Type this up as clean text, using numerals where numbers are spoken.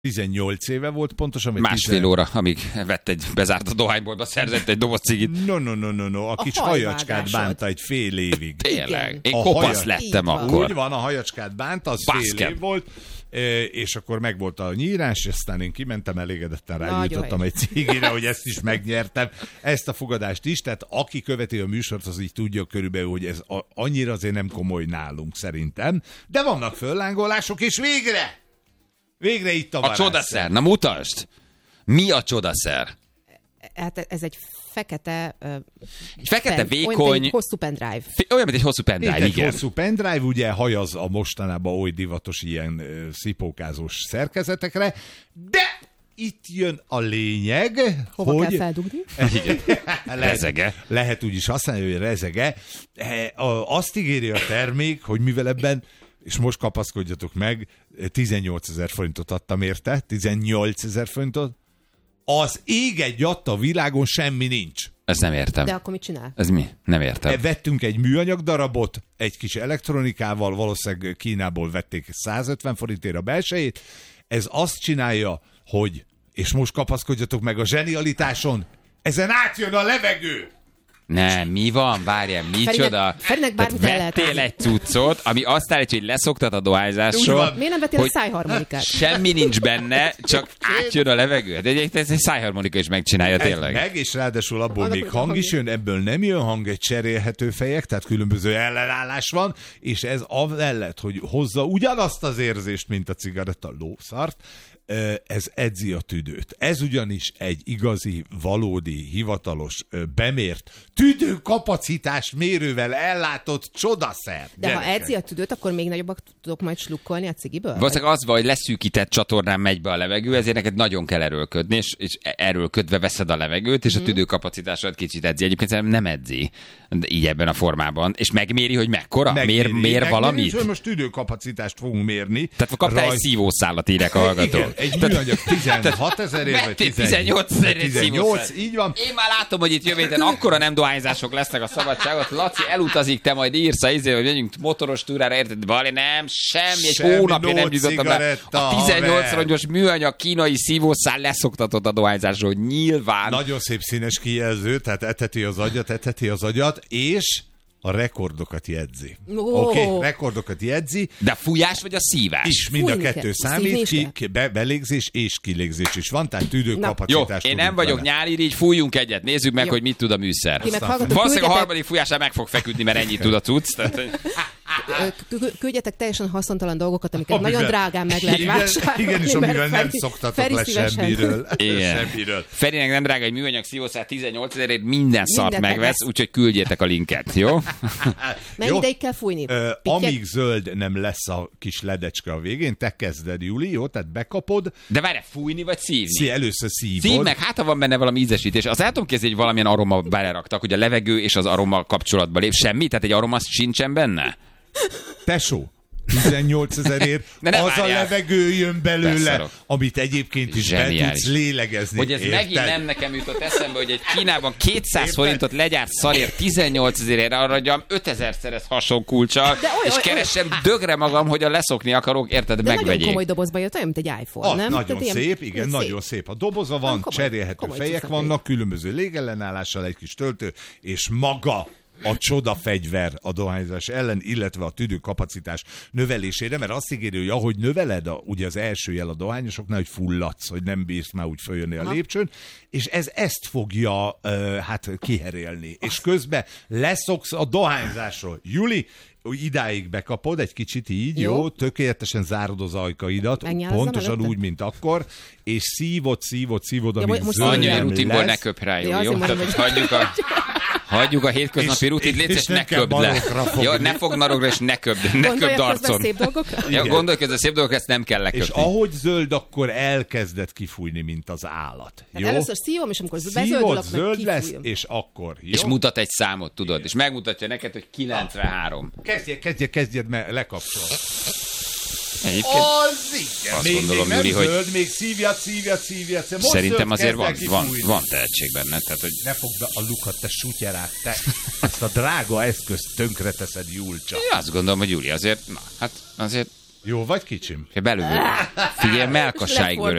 18 éve volt pontosan. Másfél óra, amíg vett bezárt a dohányboltba, szerzett egy doboz cigit. No. A kis hajacskát bánta egy fél évig. Tényleg. Én kopasz lettem akkor. Úgy van, a hajacskát bánta, az fél év volt. És akkor megvolt a nyírás, aztán én kimentem, elégedetten rágyújtottam egy cigire, hogy ezt is megnyertem, ezt a fogadást is, tehát aki követi a műsort, az így tudja körülbelül, hogy ez annyira azért nem komoly nálunk szerintem, de vannak föllángolások, és végre itt a varázsszer. A csodaszer, na mutasd! Mi a csodaszer? Hát ez egy fekete... vékony... Olyan, mint egy hosszú pendrive. Olyan, mint egy hosszú pendrive, igen. Egy hosszú pendrive, ugye hajaz a mostanában oly divatos ilyen szipókázós szerkezetekre, de itt jön a lényeg, hova hogy... kell feldugni? Rezege. Lehet úgy is használni, hogy rezege. Azt ígéri a termék, hogy mivel ebben, és most kapaszkodjatok meg, 18 000 forintot adtam érte, 18 000 forintot, az ég egy adta világon semmi nincs. Ezt nem értem. De akkor mit csinál? Ez mi? Nem értem. Vettünk egy műanyag darabot, egy kis elektronikával, valószínűleg Kínából vették 150 forintért a belsejét. Ez azt csinálja, hogy, és most kapaszkodjatok meg a zsenialitáson, ezen átjön a levegő. Nem, mi van? Várjál, micsoda? Ferinek bármit el lehet vettél egy cuccot, ami azt állítja, hogy leszoktat a dohányzásról. Miért nem vettél a szájharmonikát? Semmi nincs benne, csak átjön a levegő. De egyébként ez egy szájharmonika is megcsinálja tényleg. Meg, és ráadásul abból még hang is jön, ebből nem jön hang, egy cserélhető fejek, tehát különböző ellenállás van, és ez amellett, hogy hozza ugyanazt az érzést, mint a cigaretta, lószart, ez edzi a tüdőt. Ez ugyanis egy igazi, valódi, hivatalos, bemért, tüdőkapacitás mérővel ellátott csodaszer. De gyerekek, ha edzi a tüdőt, akkor még nagyobbak tudok majd slukkolni a cigiből? Valószínűleg az van, hogy leszűkített csatornán megy be a levegő, ezért neked nagyon kell erőlködni, és erőlködve veszed a levegőt, és a tüdőkapacitásod kicsit edzi. Egyébként nem edzi így ebben a formában. És megméri, hogy mekkora? Mér valamit? Hogy most tüdőkapacitást fogunk mérni. Tehát kaptál egy szívószálat, írják a hallgatók. Egy műanyag 16 000 vagy 18 000 így van. Én már látom, hogy itt jövő héten akkora nem dohányzások lesznek a szabadságot. Laci elutazik, te majd írsz, hogy megyünk motoros túrára, érted? Bali, nem, semmi egy hónapja nem jutottam be. A 18 rongyos műanyag kínai szívószál leszoktatott a dohányzásról, nyilván. Nagyon szép színes kijelző, tehát eteti az agyat, és a rekordokat jegyzi. Oké, rekordokat jegyzi. De a fújás vagy a szívás? Is mind a kettő számít, belégzés és kilégzés is van, tehát tüdőkapacitás. Jó, én nem vagyok nyári, így fújjunk egyet, nézzük meg, hogy mit tud a műszer. Valószínűleg a harmadik fújásán meg fog feküdni, mert ennyit tud a cucc. Küldjetek teljesen haszontalan dolgokat, amiket nagyon drágán meg lehet vásárolni. Igenis, amivel nem szoktatok le semmiről. Ferinek nem drága egy műanyag szívószál 18 000-ért, minden szart megvesz, úgyhogy küldjétek a linket, jó? Mennyi ideig kell fújni? Amíg zöld nem lesz a kis ledecske a végén, te kezded, Juli, jó? Tehát bekapod. De várj, fújni vagy szívni? Először szívod. Szív meg, hát ha van benne valami ízesítés. Azt el tudom képzelni, hogy valamilyen aroma beleraktak, hogy a levegő és az aroma kapcsolatba lép. Semmi? Tehát egy aroma sincsen benne? Tesó, 18 000-ért az a levegő jön belőle, amit egyébként is be tudsz lélegezni. Hogy ez megint nem nekem jutott eszembe, hogy egy Kínában 200 forintot legyárt szarért 18 000-ért, arra adjam 5000-szeres hasonkulccsal, és keresem dögre magam, hogy a leszokni akarok, érted, de megvegyék. Nagyon komoly dobozba jött, olyan, mint egy iPhone, nem? Nagyon szép, igen, nagyon szép. A doboza van, cserélhető fejek vannak, különböző légellenállással, egy kis töltő, és maga a csodafegyver a dohányzás ellen, illetve a tüdőkapacitás növelésére, mert azt ígéri, hogy ahogy növeled, ugye az első jel a dohányosoknál, hogy fulladsz, hogy nem bírsz már úgy följönni a lépcsőn, és ez ezt fogja kiherélni. És közben leszoksz a dohányzásról. Juli, idáig bekapod, egy kicsit így, jó? Tökéletesen zárod az ajkaidat, pontosan úgy, mint akkor, és szívod, amíg zöld nem rutinból lesz. Ne köp rá, jó? Tehát hagyjuk a hétköznapi rutin, létszés, ne köpd le. Jó, ne fogd narogra, és ne köpd arcon. Szép dolgokra? Ja, gondolj közben szép dolgokra, ezt nem kell leköpni. És ahogy zöld, akkor elkezded kifújni, mint az állat. Jó? Először szívom, és amikor bezöldülök, zöld lesz, és akkor. Jó? És mutat egy számot, tudod, és megmutatja neked, hogy 93. Kezdjed, mert lekapcsol. Egyébként az igen. Azt gondolom, még Júli, hogy zöld, még szívjad. szerintem azért van tehetség benne. Tehát, hogy... Ne fogd be a lukat, te sutyerák, te ezt a drága eszközt tönkreteszed, Julcsa. Én azt gondolom, hogy Júli azért, azért... Jó vagy, kicsim? Belül. Figyelj, melkassáig